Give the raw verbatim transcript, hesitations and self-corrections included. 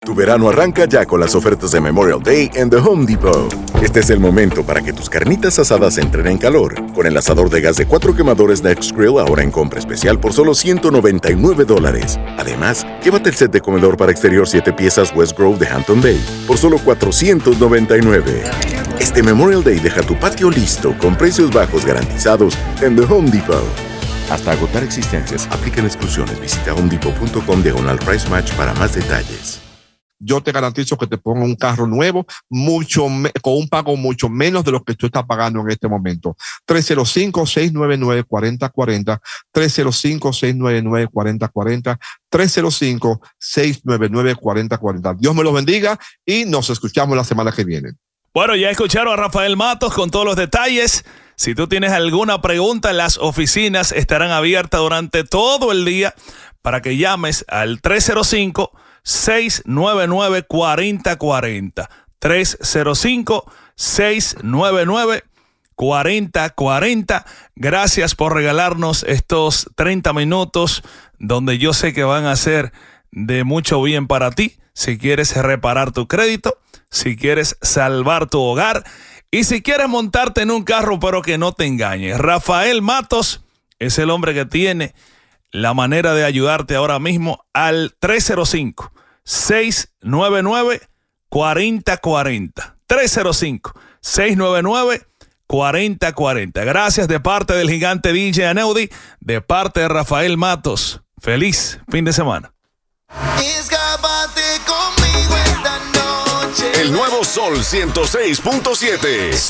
Tu verano arranca ya con las ofertas de Memorial Day en The Home Depot. Este es el momento para que tus carnitas asadas entren en calor. Con el asador de gas de cuatro quemadores Next Grill ahora en compra especial por solo ciento noventa y nueve dólares. Además, llévate el set de comedor para exterior siete piezas West Grove de Hampton Bay por solo cuatrocientos noventa y nueve. Este Memorial Day deja tu patio listo con precios bajos garantizados en The Home Depot. Hasta agotar existencias, aplican exclusiones. Visita homedepot.com diagonal price match para más detalles. Yo te garantizo que te ponga un carro nuevo mucho me- con un pago mucho menos de lo que tú estás pagando en este momento. tres cero cinco, seis nueve nueve, cuatro cero cuatro cero, tres cero cinco, seis nueve nueve, cuatro cero cuatro cero, tres cero cinco, seis nueve nueve, cuatro cero cuatro cero. Dios me los bendiga y nos escuchamos la semana que viene. Bueno, ya escucharon a Rafael Matos con todos los detalles. Si tú tienes alguna pregunta, las oficinas estarán abiertas durante todo el día para que llames al tres cero cinco, seis nueve nueve, cuatro cero cuatro cero. tres cero cinco, seis nueve nueve, cuatro cero cuatro cero. Gracias por regalarnos estos treinta minutos donde yo sé que van a ser de mucho bien para ti. Si quieres reparar tu crédito, si quieres salvar tu hogar y si quieres montarte en un carro pero que no te engañe. Rafael Matos es el hombre que tiene la manera de ayudarte ahora mismo al tres cero cinco, seis nueve nueve, cuatro cero cuatro cero. tres cero cinco, seis nueve nueve, cuatro cero cuatro cero. Gracias de parte del gigante D J Aneudi, de parte de Rafael Matos. Feliz fin de semana. Escápate conmigo esta noche. El nuevo Sol ciento seis punto siete.